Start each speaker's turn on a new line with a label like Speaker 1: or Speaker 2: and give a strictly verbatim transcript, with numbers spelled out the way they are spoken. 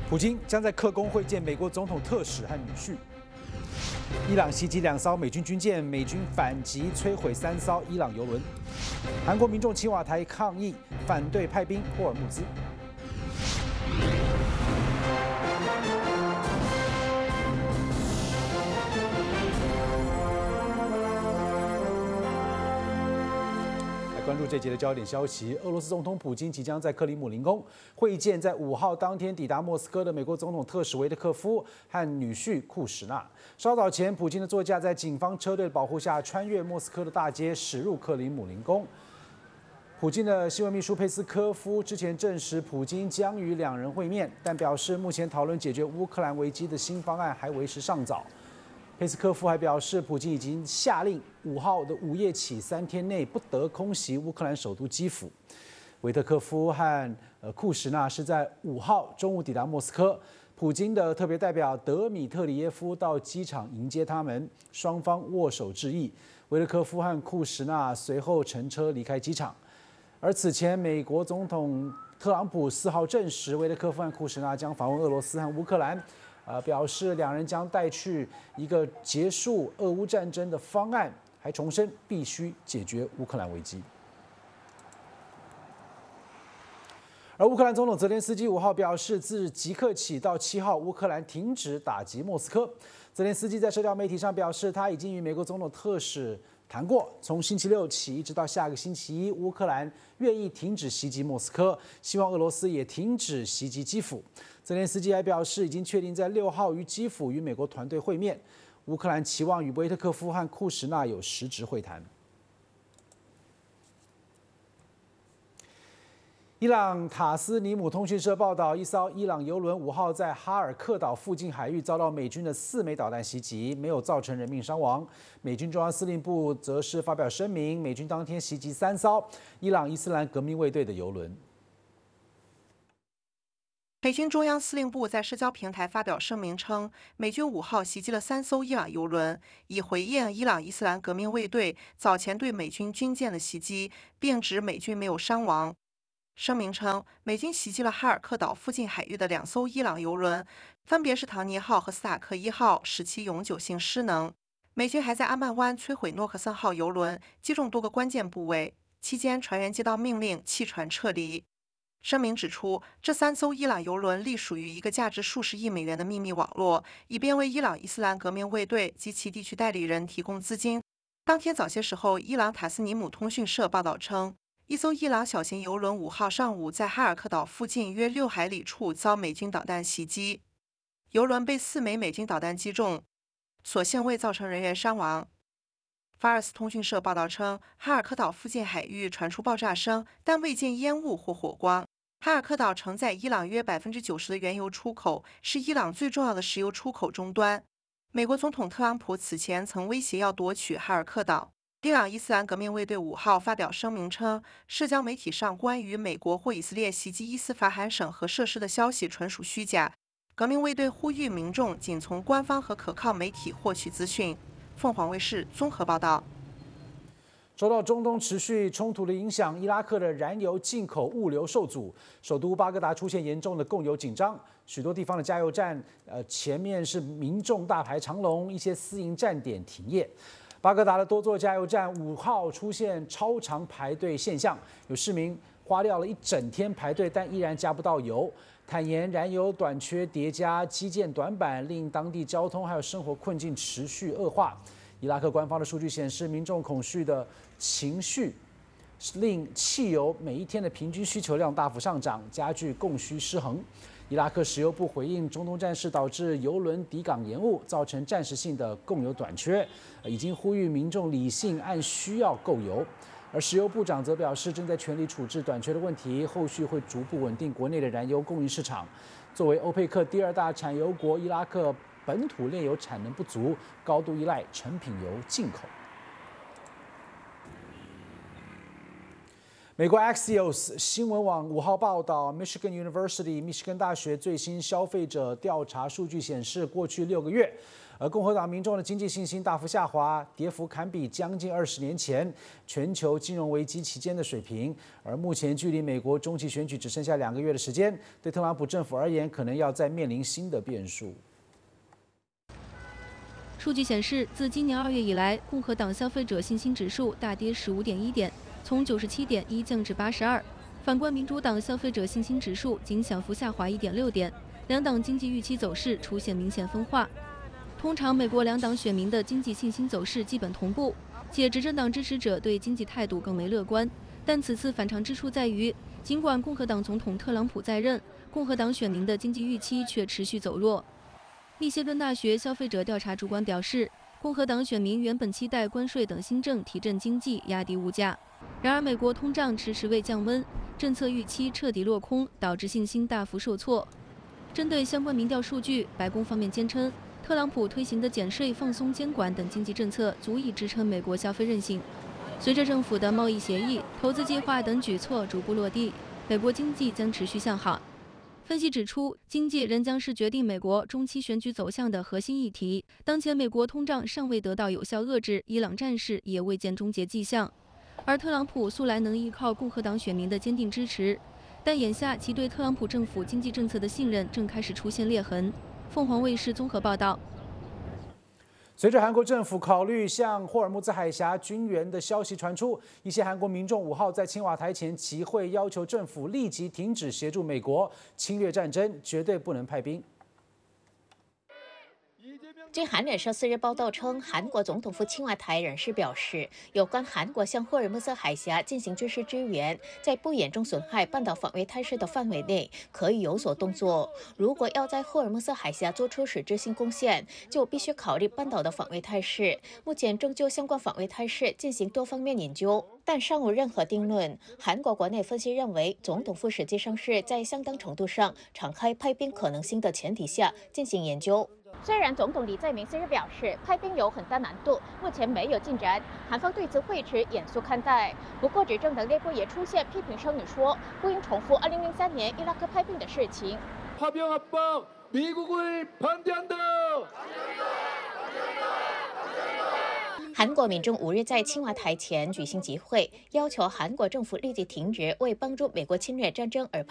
Speaker 1: 普京将在克宫会见美国总统特使和女婿。伊朗袭击两艘美军军舰，美军反击摧毁三艘伊朗油轮。韩国民众青瓦台抗议，反对派兵霍尔木兹。关注这节的焦点消息，俄罗斯总统普京即将在克里姆林宫会见在五号当天抵达莫斯科的美国总统特使维特科夫和女婿库什纳。稍早前，普京的座驾在警方车队的保护下穿越莫斯科的大街，驶入克里姆林宫。普京的新闻秘书佩斯科夫之前证实，普京将与两人会面，但表示目前讨论解决乌克兰危机的新方案还为时尚早。佩斯科夫还表示，普京已经下令五号的午夜起三天内不得空袭乌克兰首都基辅。维特科夫和呃库什纳是在五号中午抵达莫斯科，普京的特别代表德米特里耶夫到机场迎接他们，双方握手致意。维特科夫和库什纳随后乘车离开机场。而此前，美国总统特朗普四号证实，维特科夫和库什纳将访问俄罗斯和乌克兰。呃，表示两人将带去一个结束俄乌战争的方案，还重申必须解决乌克兰危机。而乌克兰总统泽连斯基五号表示，自即刻起到七号，乌克兰停止打击莫斯科。泽连斯基在社交媒体上表示，他已经与美国总统特使谈过，从星期六起一直到下个星期一，乌克兰愿意停止袭击莫斯科，希望俄罗斯也停止袭击基辅。泽连斯基还表示，已经确定在六号于基辅与美国团队会面。乌克兰期望与维特科夫和库什纳有实质会谈。伊朗塔斯尼姆通讯社报道，一艘伊朗油轮五号在哈尔克岛附近海域遭到美军的四枚导弹袭击，没有造成人命伤亡。美军中央司令部则是发表声明，美军当天袭击三艘伊朗伊斯兰革命卫队的油轮。
Speaker 2: 美军中央司令部在社交平台发表声明称，美军五号袭击了三艘伊朗油轮，以回应伊朗伊斯兰革命卫队早前对美军军舰的袭击，并指美军没有伤亡。声明称，美军袭击了哈尔克岛附近海域的两艘伊朗油轮，分别是唐尼号和斯塔克一号，使其永久性失能。美军还在阿曼湾摧毁诺克森号油轮，击中多个关键部位，期间船员接到命令弃船撤离。声明指出，这三艘伊朗油轮隶属于一个价值数十亿美元的秘密网络，以便为伊朗伊斯兰革命卫队及其地区代理人提供资金。当天早些时候，伊朗塔斯尼姆通讯社报道称，一艘伊朗小型油轮五号上午在哈尔克岛附近约六海里处遭美军导弹袭击，油轮被四枚美军导弹击中，所幸未造成人员伤亡。法尔斯通讯社报道称，哈尔克岛附近海域传出爆炸声，但未见烟雾或火光。哈尔克岛承载伊朗约百分之九十的原油出口，是伊朗最重要的石油出口终端。美国总统特朗普此前曾威胁要夺取哈尔克岛。伊朗伊斯兰革命卫队五号发表声明称，社交媒体上关于美国或以色列袭击伊斯法罕省核设施的消息纯属虚假。革命卫队呼吁民众仅从官方和可靠媒体获取资讯。凤凰卫视综合报道。
Speaker 1: 受到中东持续冲突的影响，伊拉克的燃油进口物流受阻，首都巴格达出现严重的供油紧张，许多地方的加油站，呃，前面是民众大排长龙，一些私营站点停业。巴格达的多座加油站五号出现超长排队现象，有市民花掉了一整天排队，但依然加不到油。坦言，燃油短缺叠加基建短板，令当地交通还有生活困境持续恶化。伊拉克官方的数据显示，民众恐惧的情绪令汽油每一天的平均需求量大幅上涨，加剧供需失衡。伊拉克石油部回应，中东战事导致油轮抵港延误，造成暂时性的供油短缺，已经呼吁民众理性按需要购油。而石油部长则表示，正在全力处置短缺的问题，后续会逐步稳定国内的燃油供应市场。作为欧佩克第二大产油国，伊拉克本土炼油产能不足，高度依赖成品油进口。 美国 Axios 新闻网五号报道 ，Michigan University 密歇根大学最新消费者调查数据显示，过去六个月，而共和党民众的经济信心大幅下滑，跌幅堪比将近二十年前全球金融危机期间的水平。而目前距离美国中期选举只剩下两个月的时间，对特朗普政府而言，可能要再面临新的变数。
Speaker 3: 数据显示，自今年二月以来，共和党消费者信心指数大跌十五点一点。 从九十七点一降至八十二，反观民主党消费者信心指数仅小幅下滑一点六点，两党经济预期走势出现明显分化。通常，美国两党选民的经济信心走势基本同步，且执政党支持者对经济态度更为乐观。但此次反常之处在于，尽管共和党总统特朗普在任，共和党选民的经济预期却持续走弱。密歇根大学消费者调查主管表示，共和党选民原本期待关税等新政提振经济、压低物价。 然而，美国通胀迟迟未降温，政策预期彻底落空，导致信心大幅受挫。针对相关民调数据，白宫方面坚称，特朗普推行的减税、放松监管等经济政策足以支撑美国消费韧性。随着政府的贸易协议、投资计划等举措逐步落地，美国经济将持续向好。分析指出，经济仍将是决定美国中期选举走向的核心议题。当前，美国通胀尚未得到有效遏制，伊朗战事也未见终结迹象。 而特朗普素来能依靠共和党选民的坚定支持，但眼下其对特朗普政府经济政策的信任正开始出现裂痕。凤凰卫视综合报道。
Speaker 1: 随着韩国政府考虑向霍尔木兹海峡军援的消息传出，一些韩国民众五号在青瓦台前集会，要求政府立即停止协助美国侵略战争，绝对不能派兵。
Speaker 4: 据韩联社四日报道称，韩国总统府青瓦台人士表示，有关韩国向霍尔木兹海峡进行军事支援，在不严重损害半岛防卫态势的范围内，可以有所动作。如果要在霍尔木兹海峡做出实质性贡献，就必须考虑半岛的防卫态势。目前正就相关防卫态势进行多方面研究，但尚无任何定论。韩国国内分析认为，总统府实际上是在相当程度上敞开派兵可能性的前提下进行研究。 虽然总统李在明四日表示派兵有很大难度，目前没有进展，韩方对此会持严肃看待。不过，执政党内部也出现批评声音，说不应重复二零零三年伊拉克派兵的事情。 韩国民众五日在青瓦台前举行集会，要求韩国政府立即停止为帮助美国侵略战争而